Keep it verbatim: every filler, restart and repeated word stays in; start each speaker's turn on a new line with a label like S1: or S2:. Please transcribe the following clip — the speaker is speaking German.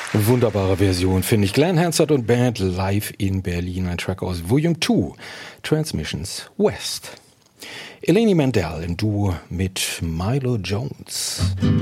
S1: Wunderbare Version, finde ich. Glenn Hansard und Band live in Berlin. Ein Track aus Volume zwei, Transmissions West. Eleni Mandel im Duo mit Milo Jones.